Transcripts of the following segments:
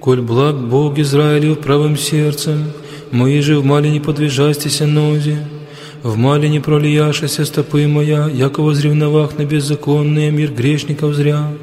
Коль благ Бог Израилев правым сердцем, мои же в мале не подвижастися нозе, в мале не пролияшася стопы моя, яко возревновах на беззаконный мир грешников зря,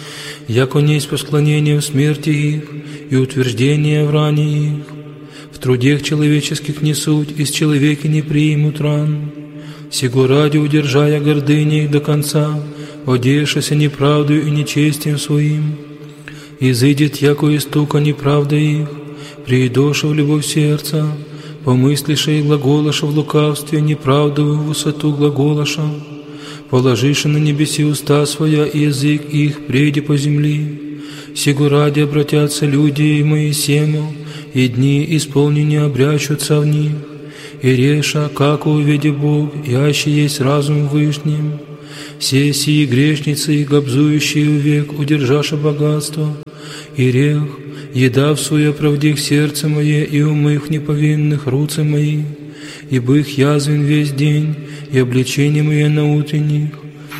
яко несть по склонению смерти их и утверждение в ране их, в трудех человеческих не суть, из человека не примут ран. Сего ради, удержая гордыни их до конца, одеявшися неправдою и нечестием своим, изыдет, яко истука неправда их, приидоша в любовь сердца, помыслиша и глаголаша в лукавстве, неправдовую высоту глаголаша, положиша на небеси уста своя и язык их прейди по земли. Сего ради обратятся люди мои сему, и дни исполнения обрящутся в них, и реша, как увидя Бог, яще есть разум вышним. Все сии грешницы и гобзующие век, удержаша богатство, и рех, еда в свое правдих сердце мое, и умых неповинных руцы мои, ибо их язвен весь день, и обличение мое на утренних.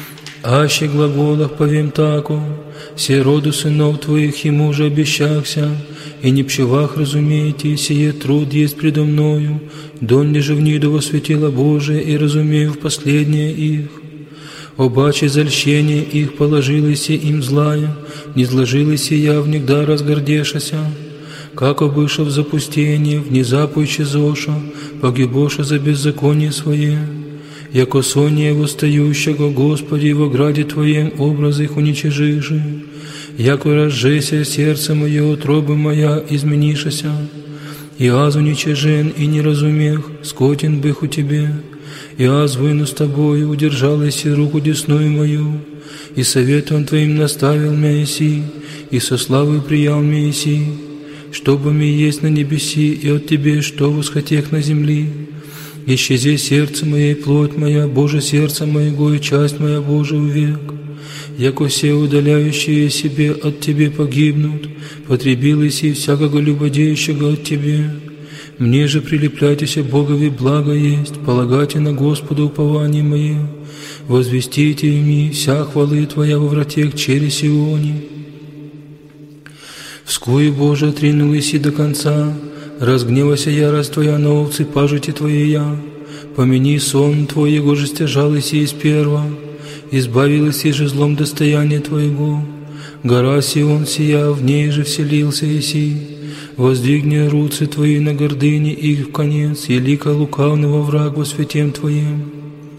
Аще глаголах повем таку, все роду сынов твоих ему же обещахся, и не пчевах разумеете, сие труд есть предо мною, донне же в ниду во светило Божие, и разумею в последнее их. Обаче зальщение их положилось им злая, не зложилось я внегда разгордешася, как обыша в запустение, внезапуючи зоша, погибоша за беззаконие свое, яко сония восстающего Господи во граде Твоем образ их уничижиши, яко разжеся сердце мое, утробы моя изменишася, и аз уничижен и не разумех, скотен бых у Тебе, и аз войну с Тобою, удержалась и руку десную мою, и советом Твоим наставил меня иси, и со славой приял меня иси, чтобы ми есть на небеси, и от Тебе, что восхотех на земли. Исчези сердце мое и плоть моя, Боже, сердце моего и часть моя, Боже, увек. Яко все удаляющие себе от Тебе погибнут, потребились и всякого любодеющего от Тебе. Мне же прилепляйтеся Богови благо есть, полагайте на Господа упование мое, возвестите ми вся хвалы Твоя во вратех через Сионе. Вскую, Боже, отринулась и до конца, разгневайся ярость Твоя на овцы пажити Твоя, помяни сон Твой, его же стяжалась и из перва, избавилась и же злом достояния Твоего, гора Сион сия, в ней же вселился Иси, воздвигни руцы Твои на гордыне их в конец, и лика лукавного враг во святем Твоем,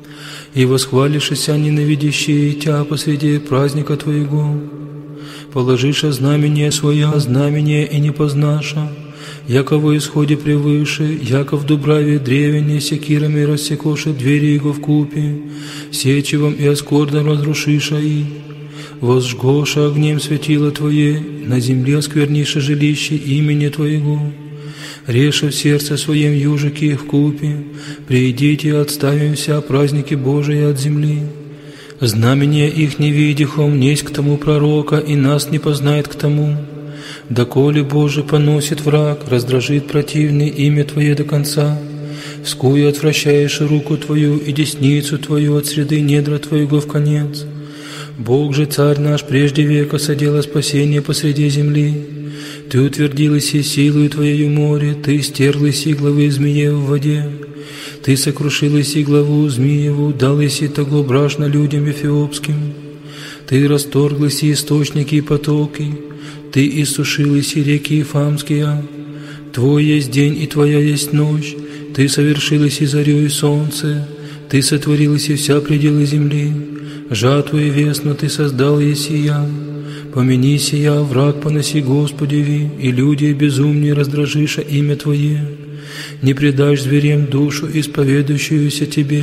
и восхвалившися ненавидящие Тя посреди праздника Твоего, положиша знамение Своя, знамение и не познаша, яко во исходе превыше, яко в дубраве древене секирами рассекоша двери его в купе, сечевом и оскордом разрушиша и возжгоша огнем светило Твое, на земле оскверниша жилище имени Твоего. Реша в сердце своем южики их купе, придите, отставим вся праздники Божии от земли. Знамение их не видихом, несть к тому пророка, и нас не познает к тому. Доколе Боже поносит враг, раздражит противный имя Твое до конца, вскую отвращаешь руку Твою и десницу Твою от среды недра Твоего в конец. Бог же, Царь наш, прежде века содела спасение посреди земли. Ты утвердилась и силою Твоею море, Ты стерлась и главы змеев в воде. Ты сокрушилась и главу змееву, далась и того брашно людям эфиопским. Ты расторглась и источники и потоки, Ты иссушилась и реки Ифамские. Твой есть день и Твоя есть ночь, Ты совершилась и зарю и солнце, Ты сотворилась и вся пределы земли. Жатву и весну Ты создал есия. Помяни сия, враг поноси Господеви, и люди безумнее раздражиша имя Твое. Не предашь зверям душу, исповедующуюся Тебе.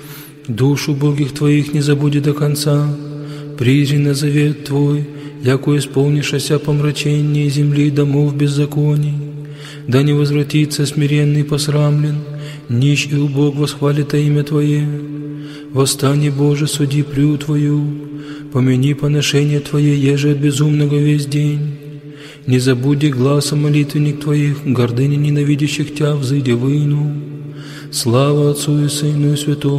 Душу Богих Твоих не забуди до конца. Призри на завет Твой, яко исполнишася помрачение земли и домов беззаконий. Да не возвратится смиренный посрамлен, нищ и убог восхвалит имя Твое. Восстань, Боже, суди прю Твою, помяни поношение Твое, еже от безумного весь день. Не забуди гласа молитвенник Твоих, гордыни ненавидящих Тя взыдя выну. Слава Отцу и Сыну и Святому